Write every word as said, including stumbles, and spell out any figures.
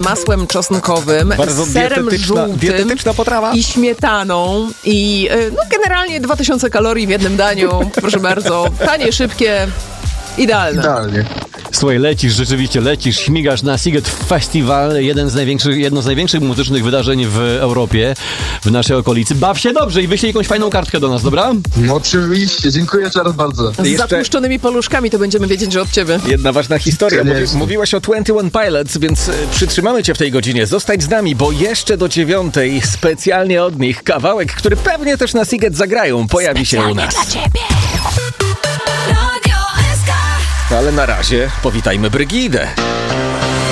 masłem czosnkowym, Bardzo z serem dietetyczna, żółtym dietetyczna potrawa. i śmietaną i no, generalnie dwa tysiące kalorii w jednym daniu. Proszę bardzo, tanie, szybkie, idealne. Idealnie. Słuchaj, lecisz, rzeczywiście lecisz, śmigasz na Sziget Festival, jeden z największych, jedno z największych muzycznych wydarzeń w Europie, w naszej okolicy. Baw się dobrze i wyślij jakąś fajną kartkę do nas, dobra? No, oczywiście, dziękuję jeszcze raz bardzo. Z Jeszcze- zatłuszczonymi paluszkami to będziemy wiedzieć, że od ciebie. Jedna ważna historia. Mówi, Koniecznie. mówiłaś o dwadzieścia jeden Pilots, więc e, przytrzymamy cię w tej godzinie. Zostać z nami, bo jeszcze do dziewiątej specjalnie od nich kawałek, który pewnie też na Sziget zagrają, pojawi się u nas. Ale na razie powitajmy Brygidę.